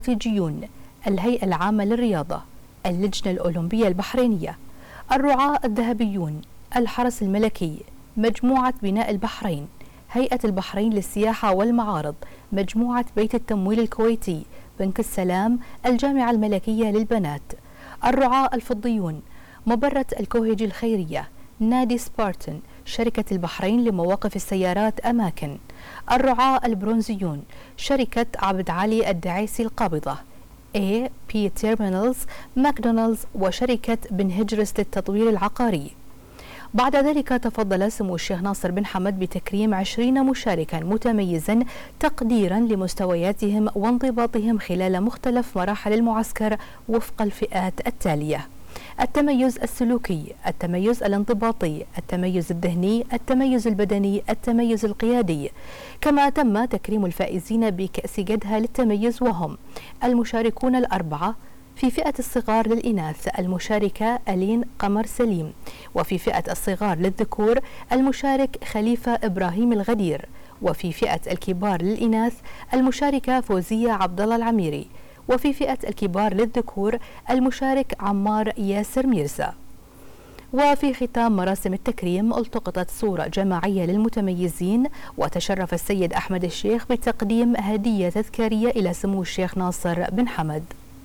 الاستراتيجيون، الهيئة العامة للرياضة، اللجنة الأولمبية البحرينية، الرعاة الذهبيون، الحرس الملكي، مجموعة بناء البحرين، هيئة البحرين للسياحة والمعارض، مجموعة بيت التمويل الكويتي، بنك السلام، الجامعة الملكية للبنات، الرعاة الفضيون، مبرة الكوهجي الخيرية، نادي سبارتن، شركة البحرين لمواقف السيارات أماكن، الرعاة البرونزيون، شركة عبد علي الدعيسي القابضة، AP Terminals، ماكدونالدز، وشركة بن هجرس للتطوير العقاري. بعد ذلك تفضل سمو الشيخ ناصر بن حمد بتكريم 20 مشاركا متميزا تقديرا لمستوياتهم وانضباطهم خلال مختلف مراحل المعسكر وفق الفئات التالية: التميز السلوكي، التميز الانضباطي، التميز الذهني، التميز البدني، التميز القيادي. كما تم تكريم الفائزين بكأس جدها للتميز، وهم المشاركون الأربعة في فئة الصغار للإناث المشاركة ألين قمر سليم، وفي فئة الصغار للذكور المشارك خليفة إبراهيم الغدير، وفي فئة الكبار للإناث المشاركة فوزية عبد الله العميري، وفي فئة الكبار للذكور المشارك عمار ياسر ميرزا. وفي ختام مراسم التكريم التقطت صورة جماعية للمتميزين، وتشرف السيد أحمد الشيخ بتقديم هدية تذكارية إلى سمو الشيخ ناصر بن حمد.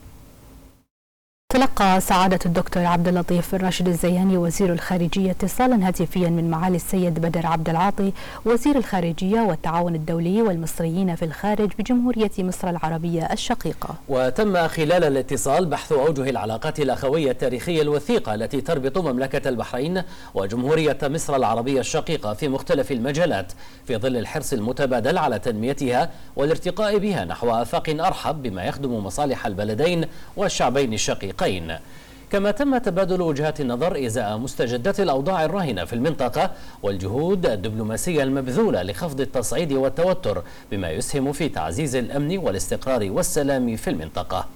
تلقى سعادة الدكتور عبد اللطيف بن راشد الزياني وزير الخارجية اتصالا هاتفيا من معالي السيد بدر عبد العاطي وزير الخارجية والتعاون الدولي والمصريين في الخارج بجمهورية مصر العربية الشقيقة. وتم خلال الاتصال بحث أوجه العلاقات الأخوية التاريخية الوثيقة التي تربط مملكة البحرين وجمهورية مصر العربية الشقيقة في مختلف المجالات، في ظل الحرص المتبادل على تنميتها والارتقاء بها نحو آفاق أرحب بما يخدم مصالح البلدين والشعبين الشقيقين. كما تم تبادل وجهات النظر إزاء مستجدات الأوضاع الراهنة في المنطقة والجهود الدبلوماسية المبذولة لخفض التصعيد والتوتر بما يسهم في تعزيز الأمن والاستقرار والسلام في المنطقة.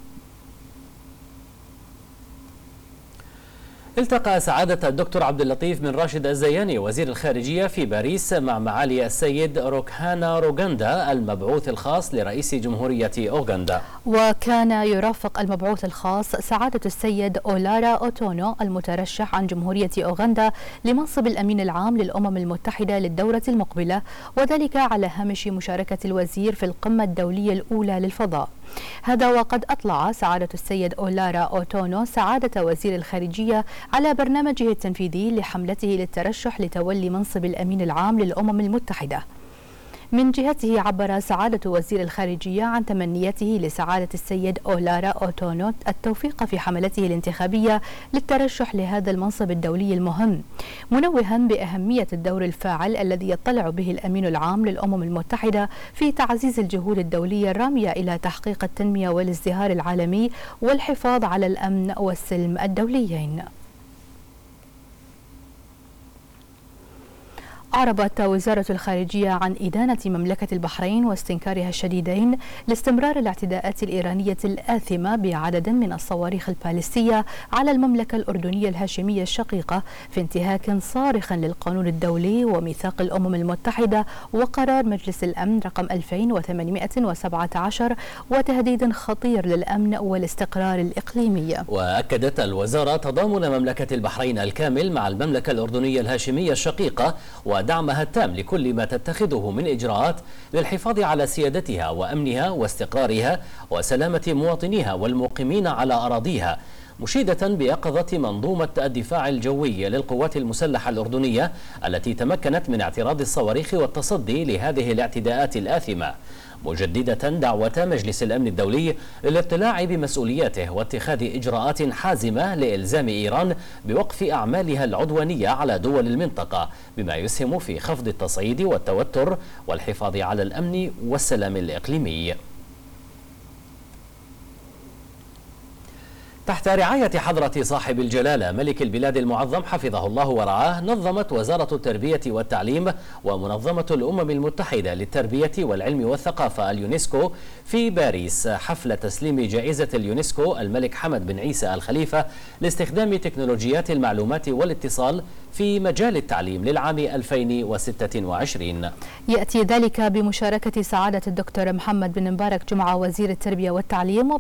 التقى سعادة الدكتور عبد اللطيف بن راشد الزياني وزير الخارجية في باريس مع معالي السيد روكهانا روغندا المبعوث الخاص لرئيس جمهورية أوغندا. وكان يرافق المبعوث الخاص سعادة السيد أولارا أوتونو المترشح عن جمهورية أوغندا لمنصب الأمين العام للأمم المتحدة للدورة المقبلة، وذلك على هامش مشاركة الوزير في القمة الدولية الأولى للفضاء. هذا وقد أطلع سعادة السيد أولارا أوتونو سعادة وزير الخارجية على برنامجه التنفيذي لحملته للترشح لتولي منصب الأمين العام للأمم المتحدة. من جهته عبر سعادة وزير الخارجية عن تمنياته لسعادة السيد أولارا أوتونو التوفيق في حملته الانتخابية للترشح لهذا المنصب الدولي المهم، منوها بأهمية الدور الفاعل الذي يطلع به الأمين العام للأمم المتحدة في تعزيز الجهود الدولية الرامية إلى تحقيق التنمية والازدهار العالمي والحفاظ على الأمن والسلم الدوليين. أعربت وزارة الخارجية عن إدانة مملكة البحرين واستنكارها الشديدين لاستمرار الاعتداءات الإيرانية الآثمة بعدد من الصواريخ البالستية على المملكة الأردنية الهاشمية الشقيقة في انتهاك صارخ للقانون الدولي وميثاق الأمم المتحدة وقرار مجلس الأمن رقم 2817 وتهديد خطير للأمن والاستقرار الإقليمي. وأكدت الوزارة تضامن مملكة البحرين الكامل مع المملكة الأردنية الهاشمية الشقيقة ودعمها التام لكل ما تتخذه من إجراءات للحفاظ على سيادتها وأمنها واستقرارها وسلامة مواطنيها والمقيمين على أراضيها، مشيدة بيقظة منظومة الدفاع الجوي للقوات المسلحة الأردنية التي تمكنت من اعتراض الصواريخ والتصدي لهذه الاعتداءات الآثمة، مجددة دعوة مجلس الأمن الدولي للاطلاع بمسؤولياته واتخاذ إجراءات حازمة لإلزام إيران بوقف أعمالها العدوانية على دول المنطقة بما يسهم في خفض التصعيد والتوتر والحفاظ على الأمن والسلام الإقليمي. تحت رعاية حضرة صاحب الجلالة ملك البلاد المعظم حفظه الله ورعاه، نظمت وزارة التربية والتعليم ومنظمة الأمم المتحدة للتربية والعلم والثقافة اليونسكو في باريس حفل تسليم جائزة اليونسكو الملك حمد بن عيسى الخليفة لاستخدام تكنولوجيات المعلومات والاتصال في مجال التعليم للعام 2026. يأتي ذلك بمشاركة سعادة الدكتور محمد بن مبارك جمعة وزير التربية والتعليم